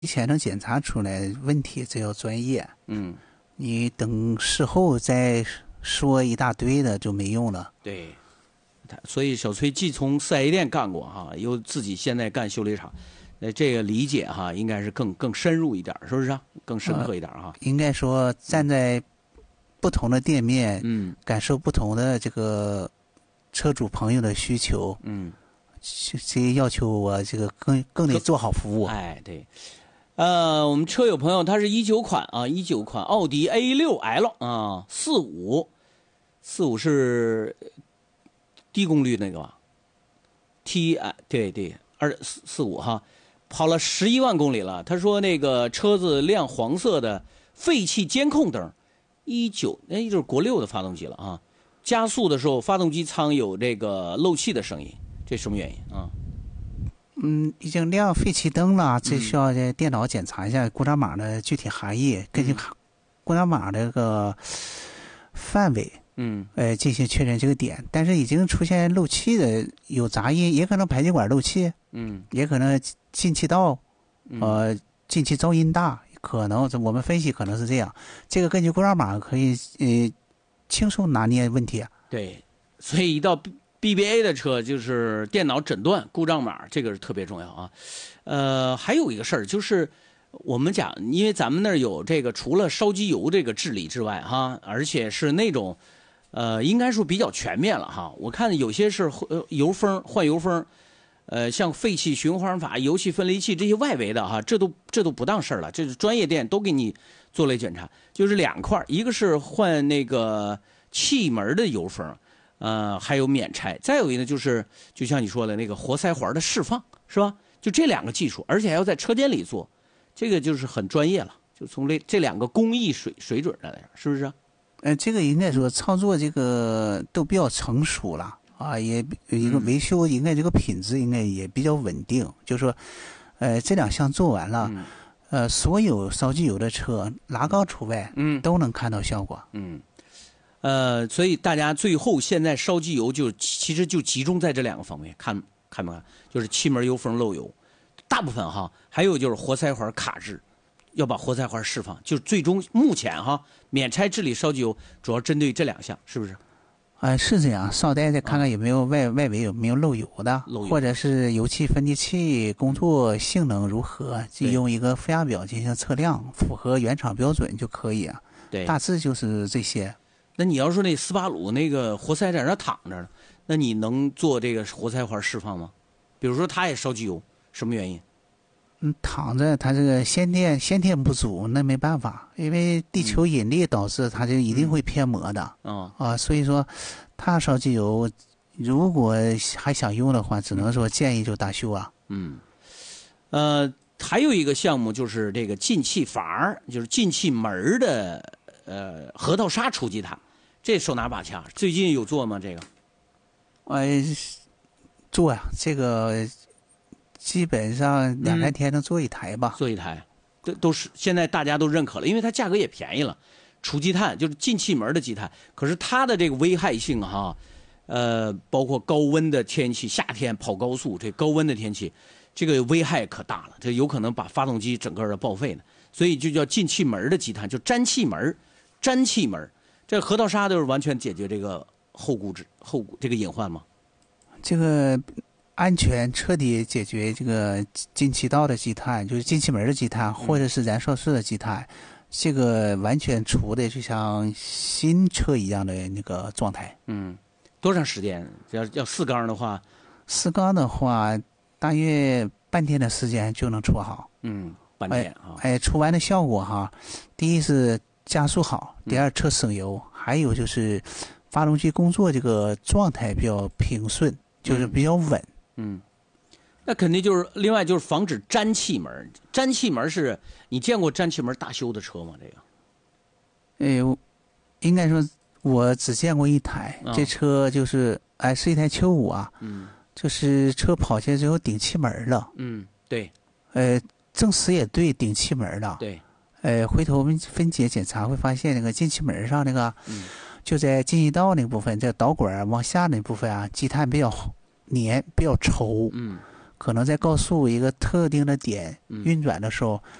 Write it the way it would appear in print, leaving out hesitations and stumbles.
提前能检查出来问题，这要专业。你等事后再说一大堆的就没用了。 对，所以小崔既从4S店干过哈，又自己现在干修理厂，这个理解哈，应该是更深入一点，是不是啊？更深刻一点哈。 应该说站在不同的店面，感受不同的这个车主朋友的需求，这要求我这个更得做好服务。 哎，对。我们车友朋友他是19款啊，19款奥迪 A6L 啊，45是低功率那个吧 对245哈，跑了11万公里了。他说那个车子亮黄色的废气监控灯，19就是国6的发动机了啊。加速的时候发动机舱有这个漏气的声音，这什么原因啊？ 已经亮废气灯了，这需要在电脑检查一下故障码的具体含义，根据故障码这个范围，进行确认这个点。但是已经出现漏气的有杂音，也可能排气管漏气，也可能进气道，进气噪音大，可能我们分析可能是这样。这个根据故障码可以轻松拿捏问题。 对，所以一到BBA 的车就是电脑诊断故障码，这个是特别重要啊。还有一个事儿就是，我们讲，因为咱们那儿有这个除了烧机油这个治理之外哈，而且是那种应该说比较全面了哈。我看有些是油封换油封，像废气循环法、油气分离器这些外围的哈，这都不当事儿了，这是专业店都给你做了检查，就是2块，一个是换那个气门的油封。还有免拆，再有一个就是就像你说的那个活塞环的释放，是吧？就这2个技术，而且还要在车间里做，这个就是很专业了。就从这2个工艺水准来讲，是不是？ 这个应该说操作这个都比较成熟了啊，也一个维修应该这个品质应该也比较稳定。就说，这2项做完了，所有烧机油的车拉缸除外，都能看到效果。 所以大家最后现在烧机油其实就集中在这2个方面，看没看？就是气门油封漏油，大部分哈，还有就是活塞环卡滞，要把活塞环释放。就最终目前哈，免拆治理烧机油主要针对这2项，是不是？ 是这样，捎带再看看有没有外围有没有漏油的，或者是油气分离器工作性能如何，就用一个负压表进行测量，符合原厂标准就可以啊。 对， 大致就是这些。 那你要说那斯巴鲁那个活塞在那躺着，那你能做这个活塞环释放吗？比如说它也烧机油，什么原因？ 躺着它这个先天不足，那没办法，因为地球引力导致它就一定会偏磨的。所以说它烧机油如果还想用的话，只能说建议就大修啊。 还有一个项目就是这个进气阀，就是进气门的核桃刹除积碳，这手拿把掐。最近有做吗？这个？ 做呀，这个基本上2、3天能做一台吧。 做一台，都是现在大家都认可了，因为它价格也便宜了。除积碳就是进气门的积碳，可是它的这个危害性哈，包括高温的天气，夏天跑高速，这高温的天气，这个危害可大了，这有可能把发动机整个的报废呢。所以就叫进气门的积碳，就粘气门。这核桃刹都是完全解决这个后顾这个隐患吗？ 这个安全彻底解决这个进气道的积碳，就是进气门的积碳，或者是燃烧室的积碳，这个完全除的就像新车一样的那个状态。 多长时间？要4缸的话 ，4缸的话大约半天的时间就能除好。 半天啊。 除完的效果哈，第一是加速好，第二车省油，还有就是发动机工作这个状态比较平顺，就是比较稳。 那肯定就是另外就是防止粘气门。粘气门是你见过粘气门大修的车吗？这个？ 应该说我只见过一台，这车就是是一台秋5啊。就是车跑下来之后顶气门了。 对。 证实也对，顶气门了。 对。 回头我们分解检查会发现那个进气门上那个，就在进气道那部分，在导管往下那部分啊，积碳比较粘，比较稠。 可能在高速一个特定的点运转的时候，